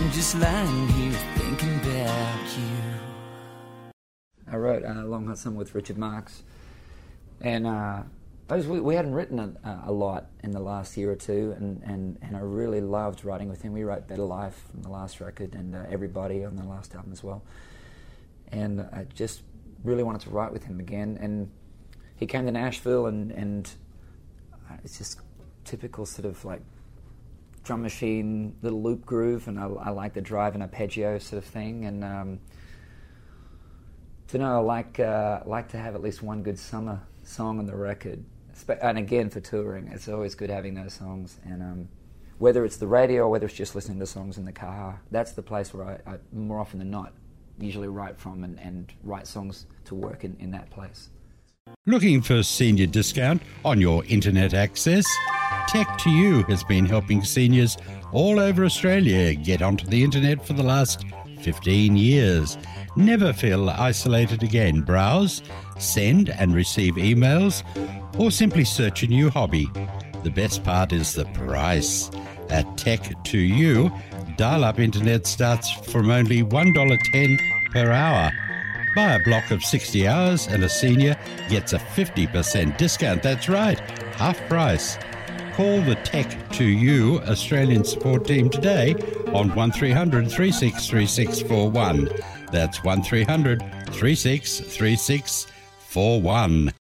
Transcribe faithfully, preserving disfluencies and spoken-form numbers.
I'm just lying here thinking about you. I wrote uh, Long Hot Summer with Richard Marx, and uh, those, we, we hadn't written a, a lot in the last year or two, and, and, and I really loved writing with him. We wrote Better Life from the last record, and uh, Everybody on the last album as well. And I just really wanted to write with him again, and he came to Nashville, and, and it's just typical sort of like drum machine, little loop groove, and I, I like the drive and arpeggio sort of thing, and um, to know I like, uh, like to have at least one good summer song on the record. And again, for touring, it's always good having those songs. And um, whether it's the radio or whether it's just listening to songs in the car, that's the place where I, I more often than not, usually write from and, and write songs to work in, in that place. Looking for senior discount on your internet access? Tech to You has been helping seniors all over Australia get onto the internet for the last fifteen years. Never feel isolated again. Browse, send and receive emails, or simply search a new hobby. The best part is the price. At Tech to You, dial-up internet starts from only one dollar ten per hour. Buy a block of sixty hours and a senior gets a fifty percent discount. That's right, half price. Call the Tech to You Australian support team today on one three hundred, three six three six four one. That's one three hundred, three six three six four one.